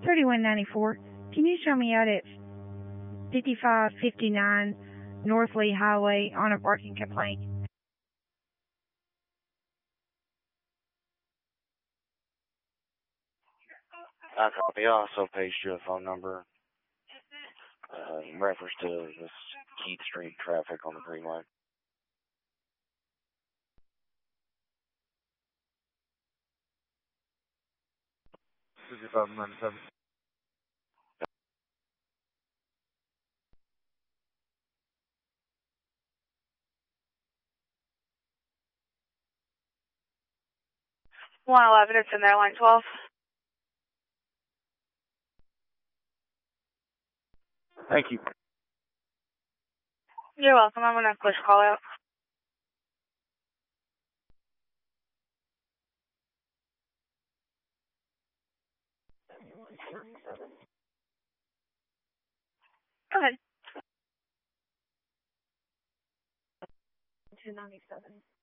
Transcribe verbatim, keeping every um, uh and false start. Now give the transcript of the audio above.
thirty-one ninety-four. Can you show me out at fifty-five fifty-nine North Lee Highway on a parking complaint? I copy. I also paged you a phone number uh, in reference to this Keith Street traffic on the Greenway. fifty-five ninety-seven. one eleven, it's in there, line twelve. Thank you. You're welcome. I'm going to push call out. Go ahead. two ninety-seven.